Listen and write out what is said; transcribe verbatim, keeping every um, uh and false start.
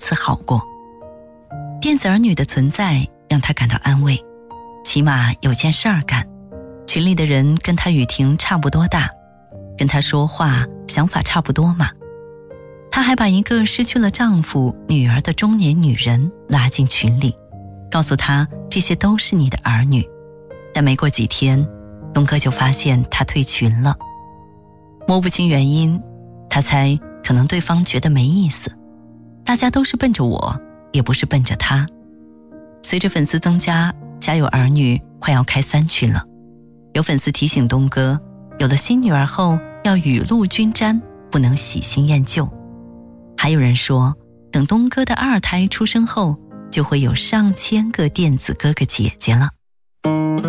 次好过。电子儿女的存在让他感到安慰，起码有件事儿干，群里的人跟他雨婷差不多大，跟他说话想法差不多嘛。他还把一个失去了丈夫女儿的中年女人拉进群里，告诉她这些都是你的儿女。但没过几天，东哥就发现她退群了，摸不清原因，他猜可能对方觉得没意思，大家都是奔着我，也不是奔着他。随着粉丝增加，家有儿女快要开三群了。有粉丝提醒东哥，有了新女儿后要雨露均沾，不能喜新厌旧。还有人说，等东哥的二胎出生后，就会有上千个电子哥哥姐姐了。